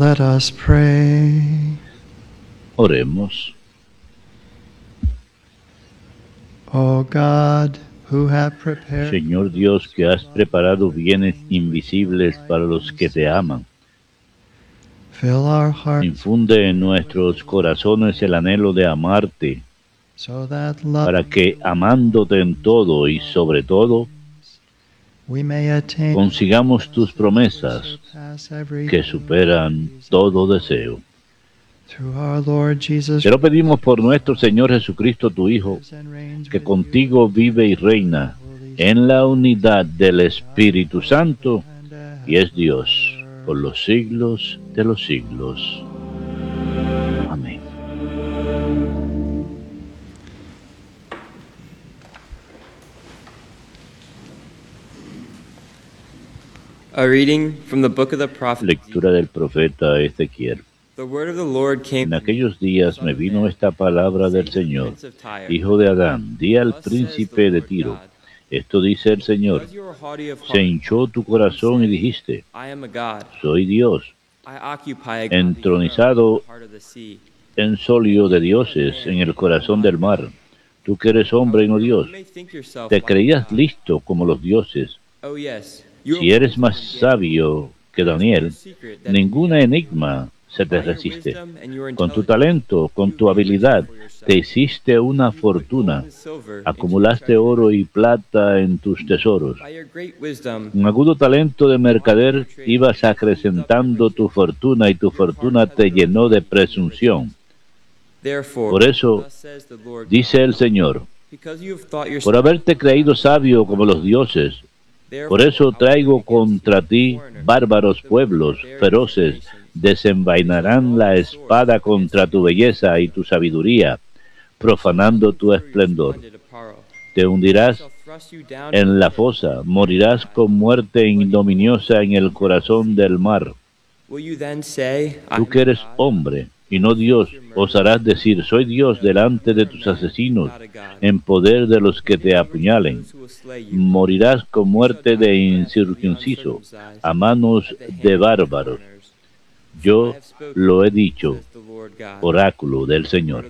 Let us pray. Oremos. O God, who have prepared Señor Dios, que has preparado bienes invisibles para los que te aman, fill our hearts infunde en nuestros corazones el anhelo de amarte, so that para love que, amándote en todo y sobre todo, we may attain consigamos tus promesas surpass every que superan todo deseo. through our Lord Jesus Te lo pedimos por nuestro Señor Jesucristo, tu Hijo, lives and reigns que with contigo vive y reina en la unidad del Espíritu Santo and y es Dios por los siglos de los siglos. Amén. A reading from the book of the prophet. Lectura del profeta Ezequiel. The word of the Lord came En aquellos días me vino esta palabra del Señor, hijo de Adán, di al príncipe de Tiro, esto dice el Señor, Because you are haughty of se heart, hinchó tu corazón y dijiste, I am a God. soy Dios, I occupy a godly entronizado throne in the heart of the sea. en solio de dioses en el corazón del mar. Tú que eres hombre y no Dios, You may think yourself te like a creías God. listo como los dioses. Oh yes, you Si are eres más wiser than Daniel. sabio que Daniel, Secret that ningún enigma se te by your resiste. wisdom and your Con tu intelligence, talento, con tu habilidad, te hiciste una fortuna, gold and silver into your acumulaste treasury. oro y plata en tus tesoros. By your great wisdom, Con agudo talento de mercader ibas acrecentando tu fortuna y tu fortuna te llenó de presunción. therefore, Por eso, thus says the Lord dice God, el Señor, because you have thought por yourself, haberte creído sabio como los dioses, por eso traigo contra ti bárbaros pueblos feroces, desenvainarán la espada contra tu belleza y tu sabiduría, profanando tu esplendor. Te hundirás en la fosa, morirás con muerte ignominiosa en el corazón del mar. Tú que eres hombre y no Dios, osarás decir, soy Dios delante de tus asesinos, en poder de los que te apuñalen. Morirás con muerte de incircunciso, a manos de bárbaros. Yo lo he dicho, oráculo del Señor.